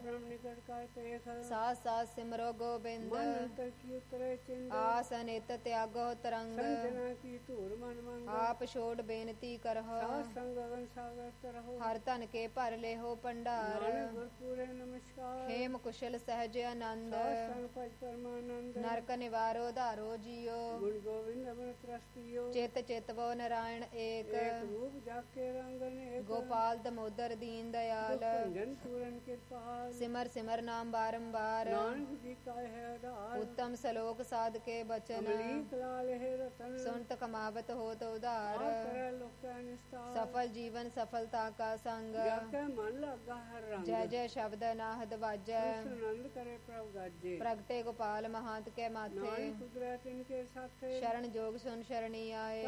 ब्रह्म निकट काय पेख सास सास सिमरो गोबिंद मन अंतर की उतरे चिंद आसन इत त्यागो तरंग संजना की धूर मन मंग आप छोड़ बेनती करहो सात संग गगन सागर तरहो हर तन के पर लेहो पंडार नानक गुर पूरे नमस्कार हेम कुशल सहज आनंद सात संग पज परमानंद नरक निवारो धारो जियो गुण गोविंद अमन त्रस्तियो चित चितवो नारायण एक एक रूप जाके रंगन एक गोपाल दमोदर दीन दयाल भंजन पूरन कृपाल सिमर सिमर नाम बारंबार नानक जी का है आधार उत्तम सलोक साध के बचन अमलीक लाल है रतन सुनत कमावत हो तो उदार आप करे लोक का निस्तार सफल जीवन सफलता का संग जाके मन लगा हर रंग जय जय शब्द नाहद बाजै आनंद करे प्रभु गाजे प्रगटे गोपाल महांत के माथे नानक कुदरत इनके साथे शरण जोग सुन शरणी आए